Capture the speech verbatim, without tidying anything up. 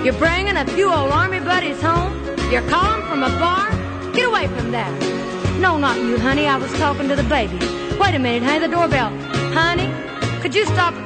You're bringing a few old army buddies home. You're calling from a bar. Get away from that. No, not you, honey. I was talking to the baby. Wait a minute, honey. The doorbell. Honey, could you stop